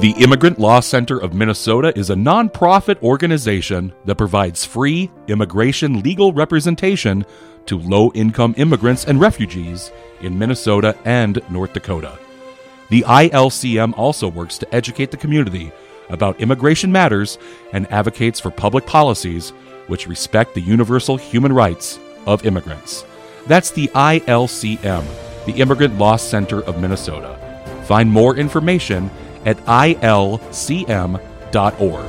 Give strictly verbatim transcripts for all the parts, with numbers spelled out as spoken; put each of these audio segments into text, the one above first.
The Immigrant Law Center of Minnesota is a nonprofit organization that provides free immigration legal representation to low-income immigrants and refugees in Minnesota and North Dakota. The I L C M also works to educate the community about immigration matters and advocates for public policies which respect the universal human rights of immigrants. That's the I L C M, the Immigrant Law Center of Minnesota. Find more information at I L C M dot org.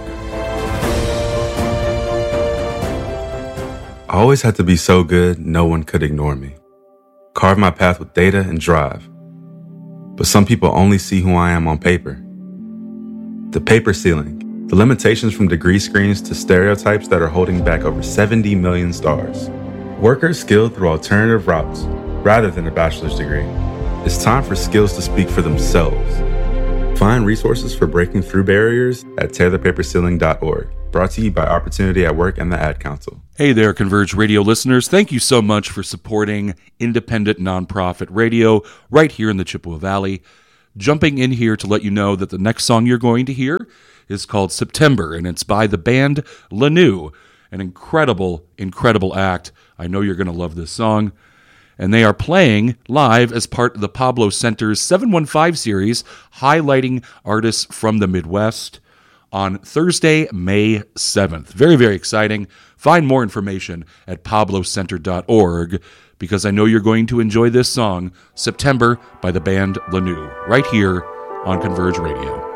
I always had to be so good, no one could ignore me. Carve my path with data and drive. But some people only see who I am on paper. The paper ceiling, the limitations from degree screens to stereotypes that are holding back over seventy million stars. Workers skilled through alternative routes, rather than a bachelor's degree. It's time for skills to speak for themselves. Find resources for breaking through barriers at tear the paper ceiling dot org. Brought to you by Opportunity at Work and the Ad Council. Hey there, Converge Radio listeners. Thank you so much for supporting independent nonprofit radio right here in the Chippewa Valley. Jumping in here to let you know that the next song you're going to hear is called September, and it's by the band Lanou, an incredible, incredible act. I know you're going to love this song. And they are playing live as part of the Pablo Center's seven one five series, highlighting artists from the Midwest, on Thursday, May seventh. Very, very exciting. Find more information at pablo center dot org, because I know you're going to enjoy this song, September, by the band Lanou, right here on Converge Radio.